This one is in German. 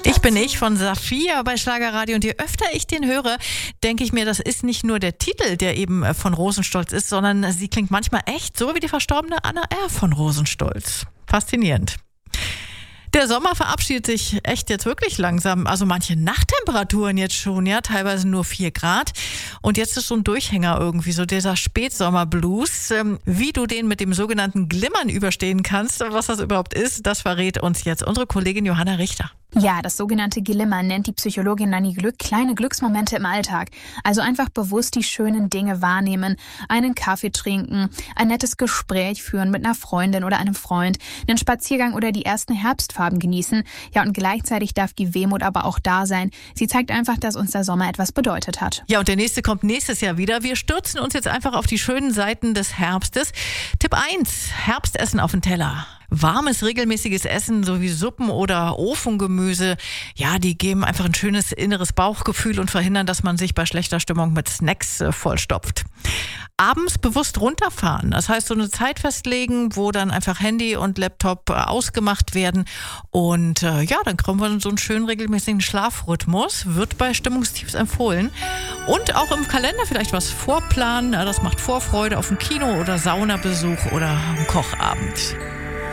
Ich bin ich von Saphia bei Schlagerradio und je öfter ich den höre, denke ich mir, das ist nicht nur der Titel, der eben von Rosenstolz ist, sondern sie klingt manchmal echt so wie die verstorbene Anna R. von Rosenstolz. Faszinierend. Der Sommer verabschiedet sich echt jetzt wirklich langsam. Also manche Nachttemperaturen jetzt schon, ja, teilweise nur 4 Grad. Und jetzt ist so ein Durchhänger irgendwie, so dieser Spätsommerblues. Wie du den mit dem sogenannten Glimmern überstehen kannst, was das überhaupt ist, das verrät uns jetzt unsere Kollegin Johanna Richter. Ja, das sogenannte Glimmern nennt die Psychologin Nanny Glück kleine Glücksmomente im Alltag. Also einfach bewusst die schönen Dinge wahrnehmen, einen Kaffee trinken, ein nettes Gespräch führen mit einer Freundin oder einem Freund, einen Spaziergang oder die ersten Herbstfarben genießen. Ja, und gleichzeitig darf die Wehmut aber auch da sein. Sie zeigt einfach, dass uns der Sommer etwas bedeutet hat. Ja, und der nächste kommt nächstes Jahr wieder. Wir stürzen uns jetzt einfach auf die schönen Seiten des Herbstes. Tipp 1, Herbstessen auf den Teller. Warmes, regelmäßiges Essen sowie Suppen oder Ofengemüse, ja, die geben einfach ein schönes inneres Bauchgefühl und verhindern, dass man sich bei schlechter Stimmung mit Snacks vollstopft. Abends bewusst runterfahren, das heißt so eine Zeit festlegen, wo dann einfach Handy und Laptop ausgemacht werden und ja, dann kommen wir in so einen schönen regelmäßigen Schlafrhythmus, wird bei Stimmungstiefs empfohlen und auch im Kalender vielleicht was vorplanen, das macht Vorfreude auf einen Kino- oder Saunabesuch oder einen Kochabend.